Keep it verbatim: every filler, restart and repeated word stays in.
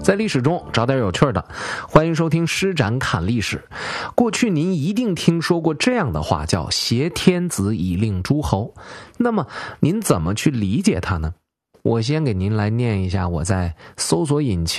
在历史中找点有趣的，欢迎收听施展侃历史。过去您一定听说过这样的话，叫挟天子以令诸侯。那么您怎么去理解它呢？我先给您来念一下我在搜索引擎